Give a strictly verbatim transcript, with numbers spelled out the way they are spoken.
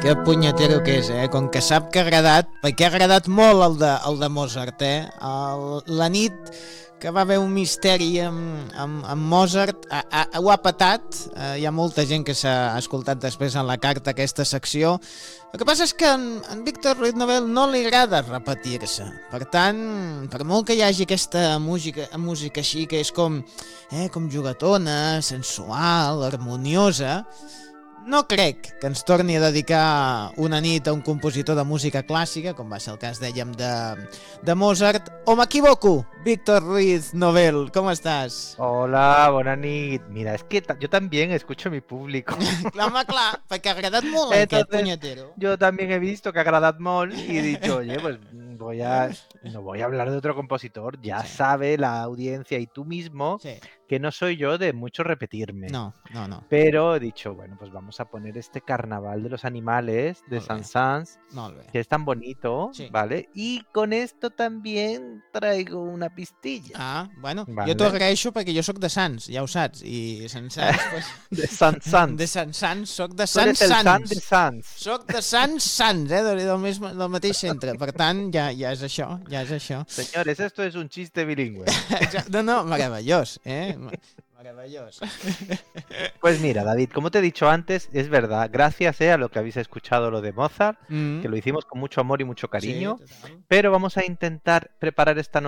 Que punyetero que és, eh? Com que sap que ha agradat, perquè ha agradat molt el de, el de Mozart, eh? El, la nit que va haver un misteri amb, amb, amb Mozart, ha, ha, ho ha patat, eh, hi ha molta gent que s'ha escoltat després en la carta aquesta secció. El que passa és que en, en Víctor Ruiz Novel no li agrada repetir-se, per tant, per molt que hi hagi aquesta música, música així que és com, eh, com jugatona, sensual, harmoniosa, no crec que ens torni a dedicar una nit a un compositor de música clàssica, com va ser el cas, dèiem, de, de Mozart, o m'equivoco? Víctor Ruiz Novel, ¿cómo estás? Hola, buena nit. Mira, es que ta- yo también escucho a mi público. Clar, home, clar, perquè ha agradat molt aquest Entonces, punyetero. yo también he visto que ha agradat molt y he dicho, oye, pues voy a, no voy a hablar de otro compositor. Ya Sí. sabe la audiencia y tú mismo Sí. que no soy yo de mucho repetirme. No, no, no. Pero he dicho, bueno, pues vamos a poner este Carnaval de los Animales de Molt bé. Saint-Saëns, Molt bé. que es tan bonito, Sí. ¿vale? Y con esto también traigo una pistilla, Ah, bueno, ¿vale? jo t'ho agraeixo perquè jo sóc de Sants, ja ho saps, i Sant Sants, pues, De Saint-Saëns. de Sant Sants, sóc de Tú Sant eres el Sant de Sants. Sants. Soc de Sant Sants, eh, del, del, mes, del mateix centre, per tant, ja, ja és això, ja és això. Señores, esto es un chiste bilingüe. No, no, meravellós, eh? Meravellós. Pues mira, David, como te he dicho antes, es verdad, gracias eh, a lo que habéis escuchado lo de Mozart, Mm. que lo hicimos con mucho amor y mucho cariño, Sí, total. pero vamos a intentar preparar esta